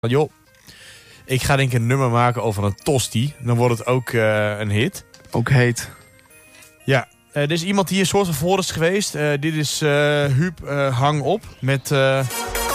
Joh, ik ga denk ik een nummer maken over een tosti. Dan wordt het ook een hit. Ook heet. Ja, er is iemand die hier soort van voor is geweest. Dit is Huub Hang Op met...